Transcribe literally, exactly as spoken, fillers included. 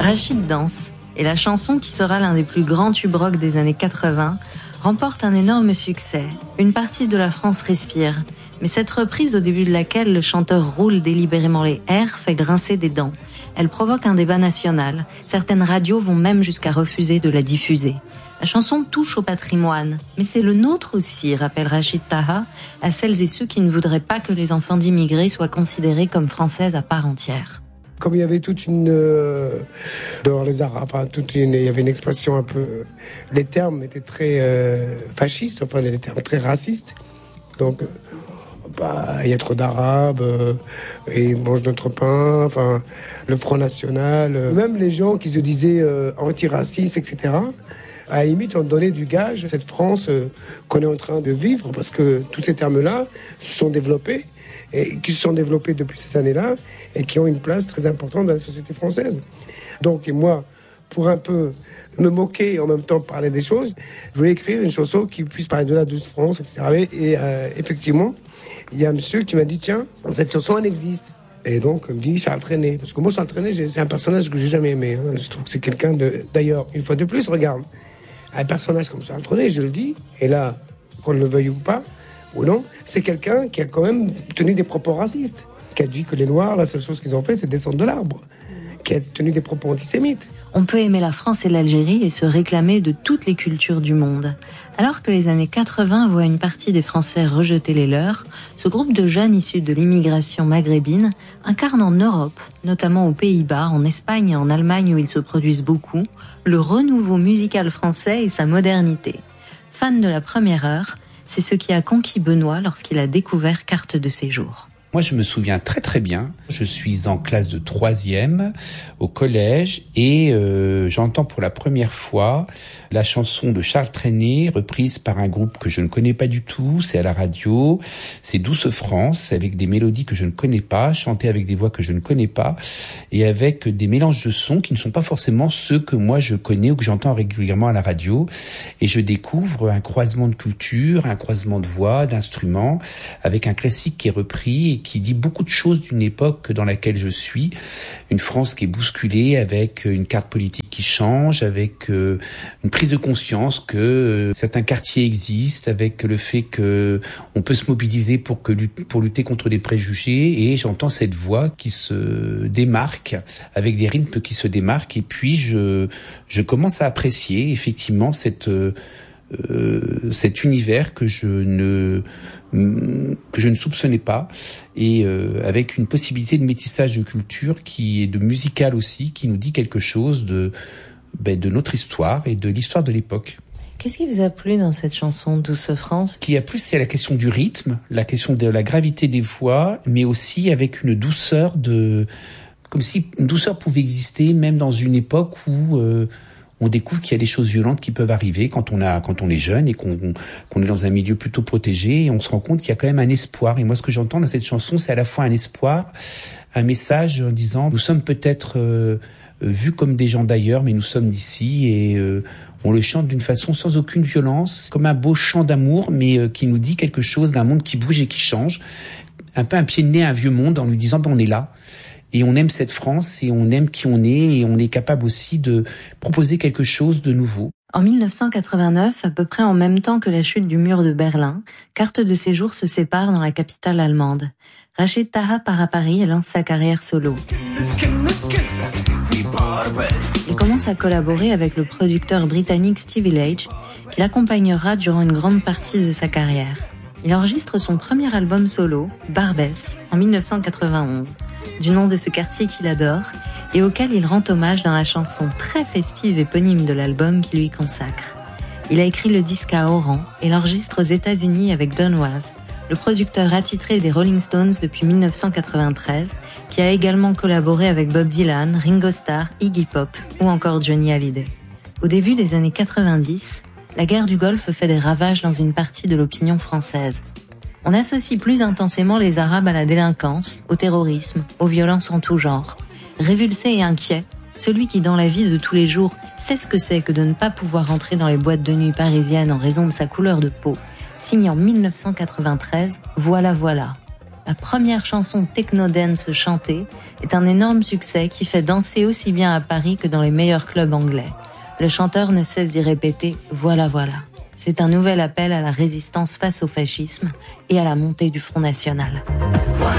Rachid danse, et la chanson qui sera l'un des plus grands tubes rock des années quatre-vingts remporte un énorme succès. Une partie de la France respire, mais cette reprise au début de laquelle le chanteur roule délibérément les airs fait grincer des dents. Elle provoque un débat national. Certaines radios vont même jusqu'à refuser de la diffuser. La chanson touche au patrimoine, mais c'est le nôtre aussi, rappelle Rachid Taha, à celles et ceux qui ne voudraient pas que les enfants d'immigrés soient considérés comme françaises à part entière. Comme il y avait toute une... Euh, dehors les Arabes, enfin, toute une, il y avait une expression un peu... Les termes étaient très euh, fascistes, enfin les termes très racistes. Donc, bah, il y a trop d'Arabes, euh, et ils mangent notre pain, enfin, le Front National. Euh, même les gens qui se disaient euh, antiracistes, et cetera, à la limite, on donnait du gage à cette France euh, qu'on est en train de vivre, parce que tous ces termes-là se sont développés, et qui se sont développés depuis ces années-là, et qui ont une place très importante dans la société française. Donc, et moi, pour un peu me moquer et en même temps parler des choses, je voulais écrire une chanson qui puisse parler de la douce France, et cetera. Et, et euh, effectivement, il y a un monsieur qui m'a dit, tiens, cette chanson, elle existe. Et donc, il me dit Charles Trenet. Parce que moi, Charles Trenet, c'est un personnage que j'ai jamais aimé. Hein. Je trouve que c'est quelqu'un de... D'ailleurs, une fois de plus, regarde, un personnage comme Charles Trenet, je le dis, et là, qu'on le veuille ou pas, ou non, c'est quelqu'un qui a quand même tenu des propos racistes, qui a dit que les Noirs, la seule chose qu'ils ont fait, c'est descendre de l'arbre, qui a tenu des propos antisémites. On peut aimer la France et l'Algérie et se réclamer de toutes les cultures du monde. Alors que les années quatre-vingts voient une partie des Français rejeter les leurs, ce groupe de jeunes issus de l'immigration maghrébine incarne en Europe, notamment aux Pays-Bas, en Espagne et en Allemagne où ils se produisent beaucoup, le renouveau musical français et sa modernité. Fan de la première heure, c'est ce qui a conquis Benoît lorsqu'il a découvert Carte de séjour. Moi, je me souviens très très bien. Je suis en classe de troisième au collège et euh, j'entends pour la première fois la chanson de Charles Trenet reprise par un groupe que je ne connais pas du tout. C'est à la radio. C'est Douce France avec des mélodies que je ne connais pas, chantées avec des voix que je ne connais pas et avec des mélanges de sons qui ne sont pas forcément ceux que moi je connais ou que j'entends régulièrement à la radio. Et je découvre un croisement de cultures, un croisement de voix, d'instruments avec un classique qui est repris et qui dit beaucoup de choses d'une époque dans laquelle je suis, une France qui est bousculée avec une carte politique qui change, avec euh, une prise de conscience que euh, certains quartiers existent, avec le fait que on peut se mobiliser pour que pour lutter contre des préjugés, et j'entends cette voix qui se démarque avec des rythmes qui se démarquent, et puis je je commence à apprécier effectivement cette euh, Euh, cet univers que je ne que je ne soupçonnais pas, et euh, avec une possibilité de métissage de culture qui est de musical aussi, qui nous dit quelque chose de ben, de notre histoire et de l'histoire de l'époque. Qu'est-ce qui vous a plu dans cette chanson Douce France ? Ce qui a plu, c'est la question du rythme, la question de la gravité des voix, mais aussi avec une douceur de, comme si une douceur pouvait exister même dans une époque où euh, on découvre qu'il y a des choses violentes qui peuvent arriver quand on a, quand on est jeune et qu'on, qu'on est dans un milieu plutôt protégé, et on se rend compte qu'il y a quand même un espoir. Et moi, ce que j'entends dans cette chanson, c'est à la fois un espoir, un message en disant, nous sommes peut-être euh, vus comme des gens d'ailleurs, mais nous sommes d'ici, et euh, on le chante d'une façon sans aucune violence, comme un beau chant d'amour, mais euh, qui nous dit quelque chose d'un monde qui bouge et qui change. Un peu un pied de nez à un vieux monde en lui disant, ben, on est là. Et on aime cette France, et on aime qui on est, et on est capable aussi de proposer quelque chose de nouveau. En dix-neuf cent quatre-vingt-neuf, à peu près en même temps que la chute du mur de Berlin, Carte de séjour se sépare dans la capitale allemande. Rachid Taha part à Paris et lance sa carrière solo. Il commence à collaborer avec le producteur britannique Stevie Lage, qui l'accompagnera durant une grande partie de sa carrière. Il enregistre son premier album solo, Barbès, en dix-neuf cent quatre-vingt-onze, du nom de ce quartier qu'il adore et auquel il rend hommage dans la chanson très festive éponyme de l'album qui lui consacre. Il a écrit le disque à Oran et l'enregistre aux États-Unis avec Don Was, le producteur attitré des Rolling Stones depuis dix-neuf cent quatre-vingt-treize, qui a également collaboré avec Bob Dylan, Ringo Starr, Iggy Pop ou encore Johnny Hallyday. Au début des années quatre-vingt-dix, la guerre du Golfe fait des ravages dans une partie de l'opinion française. On associe plus intensément les Arabes à la délinquance, au terrorisme, aux violences en tout genre. Révulsé et inquiet, celui qui dans la vie de tous les jours sait ce que c'est que de ne pas pouvoir entrer dans les boîtes de nuit parisiennes en raison de sa couleur de peau, signe en dix-neuf cent quatre-vingt-treize « Voilà, voilà ». la première chanson techno-dance chantée, est un énorme succès qui fait danser aussi bien à Paris que dans les meilleurs clubs anglais. Le chanteur ne cesse d'y répéter « voilà, voilà ». C'est un nouvel appel à la résistance face au fascisme et à la montée du Front National. Voilà.